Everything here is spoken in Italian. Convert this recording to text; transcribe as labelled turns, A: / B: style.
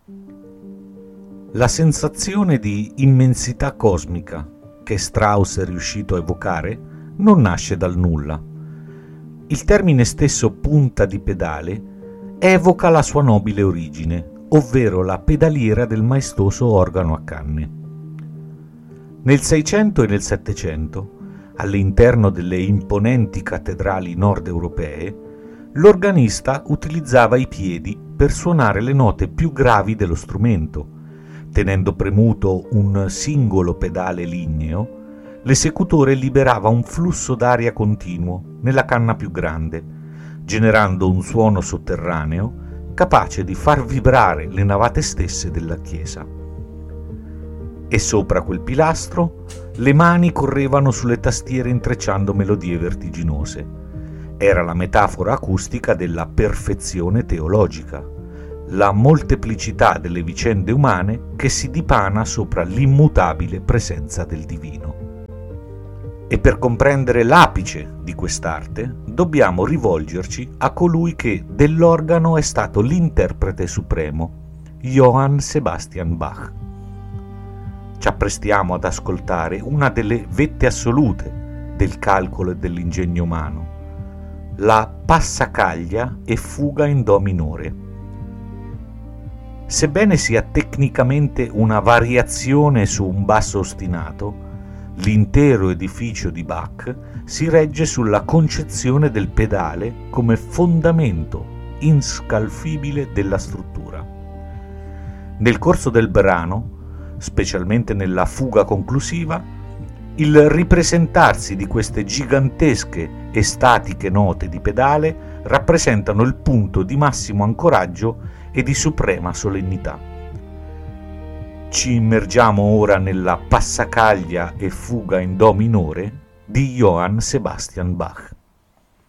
A: La sensazione di immensità cosmica che Strauss è riuscito a evocare non nasce dal nulla. Il termine stesso punta di pedale evoca la sua nobile origine, ovvero la pedaliera del maestoso organo a canne. Nel 600 e nel 700, all'interno delle imponenti cattedrali nord-europee, l'organista utilizzava i piedi per suonare le note più gravi dello strumento. Tenendo premuto un singolo pedale ligneo, l'esecutore liberava un flusso d'aria continuo nella canna più grande, generando un suono sotterraneo capace di far vibrare le navate stesse della chiesa. E sopra quel pilastro le mani correvano sulle tastiere intrecciando melodie vertiginose. Era la metafora acustica della perfezione teologica, la molteplicità delle vicende umane che si dipana sopra l'immutabile presenza del divino. E per comprendere l'apice di quest'arte dobbiamo rivolgerci a colui che dell'organo è stato l'interprete supremo, Johann Sebastian Bach. Ci apprestiamo ad ascoltare una delle vette assolute del calcolo e dell'ingegno umano, la Passacaglia e fuga in Do minore. Sebbene sia tecnicamente una variazione su un basso ostinato, l'intero edificio di Bach si regge sulla concezione del pedale come fondamento inscalfibile della struttura. Nel corso del brano, specialmente nella fuga conclusiva, il ripresentarsi di queste gigantesche e statiche note di pedale rappresentano il punto di massimo ancoraggio e di suprema solennità. Ci immergiamo ora nella Passacaglia e fuga in Do minore di Johann Sebastian Bach.